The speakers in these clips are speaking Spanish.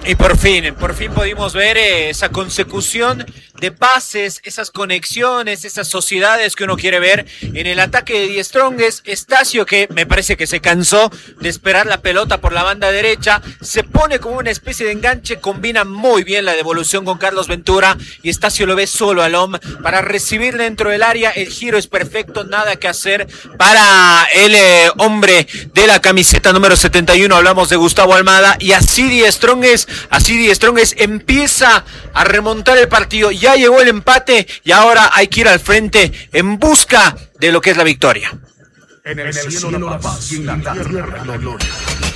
Y por fin pudimos ver esa consecución de pases, esas conexiones, esas sociedades que uno quiere ver en el ataque de Die Strongest. Estacio, que me parece que se cansó de esperar la pelota por la banda derecha, se pone como una especie de enganche, combina muy bien la devolución con Carlos Ventura y Estacio lo ve solo al hombre para recibir dentro del área. El giro es perfecto, nada que hacer para el hombre de la camiseta número 71, hablamos de Gustavo Almada, y así Die Strongest empieza a remontar el partido. Ya llegó el empate y ahora hay que ir al frente en busca de lo que es la victoria. En el cielo la paz y en la tierra la gloria.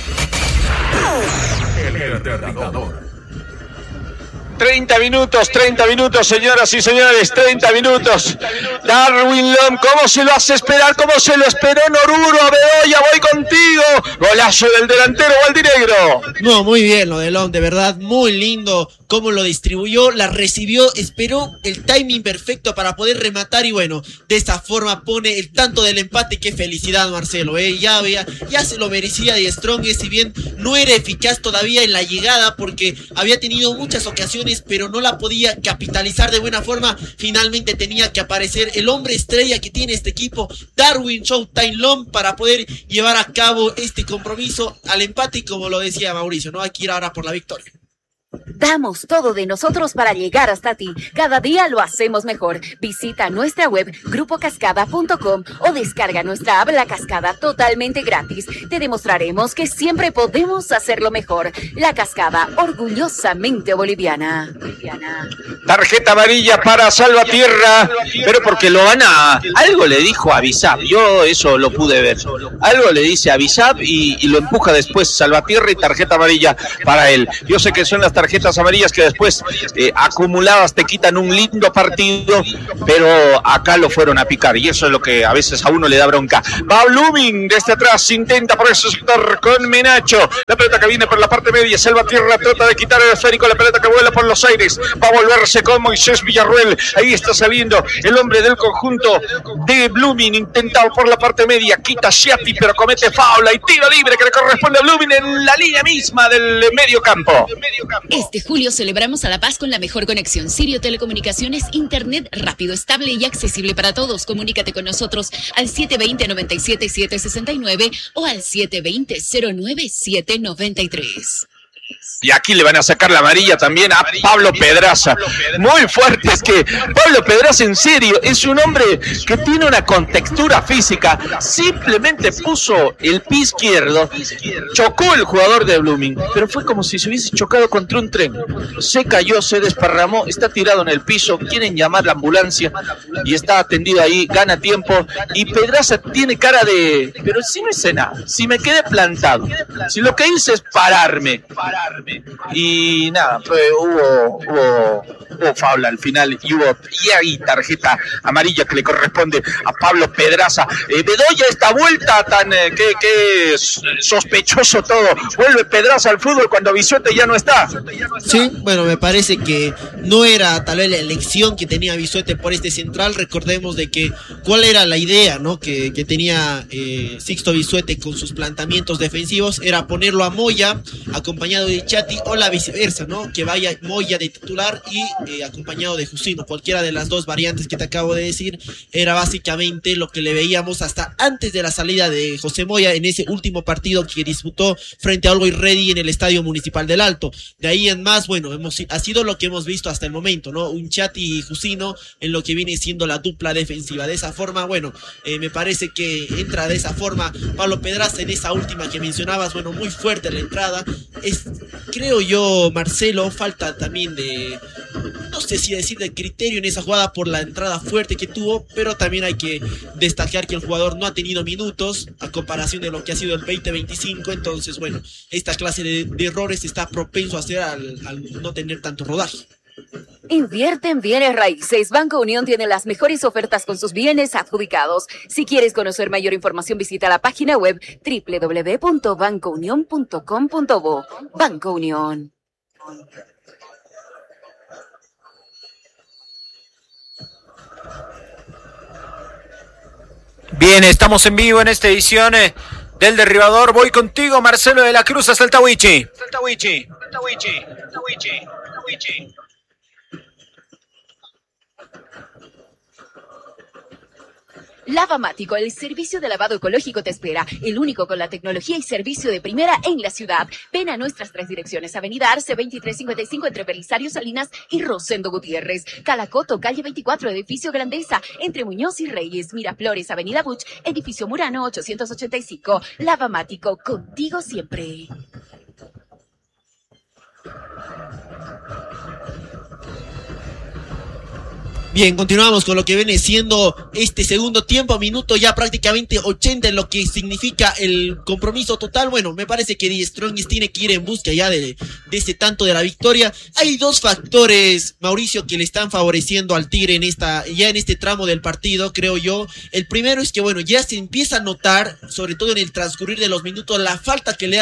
El Dictador. 30 minutos, señoras y señores, 30 minutos. Darwin Lom, ¿cómo se lo hace esperar? ¿Cómo se lo esperó Noruro? Bedoya, voy contigo. Golazo del delantero Valdinegro. No, muy bien lo de Lom, de verdad, muy lindo cómo lo distribuyó, la recibió, esperó el timing perfecto para poder rematar y bueno, de esta forma pone el tanto del empate. Qué felicidad, Marcelo, ya se lo merecía Die Strongest, si bien no era eficaz todavía en la llegada porque había tenido muchas ocasiones pero no la podía capitalizar de buena forma. Finalmente tenía que aparecer el hombre estrella que tiene este equipo, Darwin Showtime Lom, para poder llevar a cabo este compromiso al empate y como lo decía Mauricio, no hay que ir ahora por la victoria. Damos todo de nosotros para llegar hasta ti. Cada día lo hacemos mejor. Visita nuestra web grupocascada.com o descarga nuestra app La Cascada totalmente gratis. Te demostraremos que siempre podemos hacerlo mejor. La Cascada, orgullosamente boliviana. Tarjeta amarilla para Salvatierra, pero porque lo van a... Algo le dijo a Bizap, yo eso lo pude ver. Algo le dice a Bizap y lo empuja después Salvatierra y tarjeta amarilla para él. Yo sé que son las tarjetas amarillas que después acumuladas te quitan un lindo partido, pero acá lo fueron a picar y eso es lo que a veces a uno le da bronca. Va Blooming desde atrás, intenta por ese sector con Menacho, la pelota que viene por la parte media, Salvatierra trata de quitar el esférico, la pelota que vuela por los aires, va a volverse con Moisés Villarruel, ahí está saliendo el hombre del conjunto de Blooming, intentado por la parte media, quita Sciatti pero comete faula y tiro libre que le corresponde a Blooming en la línea misma del medio campo. Este julio celebramos a La Paz con la mejor conexión. Sirio Telecomunicaciones, internet rápido, estable y accesible para todos. Comunícate con nosotros al 720-97-769 o al 720-09-793. Y aquí le van a sacar la amarilla también a Pablo Pedraza. Muy fuerte, es que Pablo Pedraza en serio es un hombre que tiene una contextura física. Simplemente puso el pie izquierdo, chocó el jugador de Blooming, pero fue como si se hubiese chocado contra un tren. Se cayó, se desparramó, está tirado en el piso, quieren llamar la ambulancia y está atendido ahí, gana tiempo. Y Pedraza tiene cara de... pero si no hice nada, si me quedé plantado, si lo que hice es pararme. Y nada, hubo faula al final y ahí tarjeta amarilla que le corresponde a Pablo Pedraza. Bedoya, esta vuelta tan que sospechoso todo, vuelve Pedraza al fútbol cuando Bisuete ya no está. Sí, bueno, me parece que no era tal vez la elección que tenía Bisuete por este central. Recordemos de que cuál era la idea, ¿no? que tenía Sixto Bisuete con sus planteamientos defensivos, era ponerlo a Moya acompañado de Sciatti o la viceversa, ¿no? Que vaya Moya de titular y acompañado de Jusino. Cualquiera de las dos variantes que te acabo de decir era básicamente lo que le veíamos hasta antes de la salida de José Moya en ese último partido que disputó frente a Always Ready en el Estadio Municipal del Alto. De ahí en más, bueno, ha sido lo que hemos visto hasta el momento, ¿no? Un Sciatti y Jusino en lo que viene siendo la dupla defensiva. De esa forma, bueno, me parece que entra de esa forma Pablo Pedraza en esa última que mencionabas, bueno, muy fuerte la entrada. Creo yo, Marcelo, falta también de, no sé si decir de criterio en esa jugada por la entrada fuerte que tuvo, pero también hay que destacar que el jugador no ha tenido minutos a comparación de lo que ha sido el 20-25, entonces bueno, esta clase de errores está propenso a hacer al no tener tanto rodaje. Invierte en bienes raíces. Banco Unión tiene las mejores ofertas con sus bienes adjudicados. Si quieres conocer mayor información, visita la página web www.bancounion.com.bo. Banco Unión. Bien, estamos en vivo en esta edición del derribador. Voy contigo, Marcelo de la Cruz, hasta el Tawichi. Lavamático, el servicio de lavado ecológico te espera, el único con la tecnología y servicio de primera en la ciudad. Ven a nuestras 3 direcciones: Avenida Arce 2355 entre Belisario Salinas y Rosendo Gutiérrez, Calacoto, calle 24, edificio Grandeza, entre Muñoz y Reyes, Miraflores, Avenida Buch, edificio Murano 885. Lavamático, contigo siempre. Bien, continuamos con lo que viene siendo este segundo tiempo, minuto ya prácticamente 80 en lo que significa el compromiso total. Bueno, me parece que Die Strongest tiene que ir en busca ya de ese tanto de la victoria. Hay dos factores, Mauricio, que le están favoreciendo al Tigre en este tramo del partido, creo yo. El primero es que, bueno, ya se empieza a notar, sobre todo en el transcurrir de los minutos, la falta que le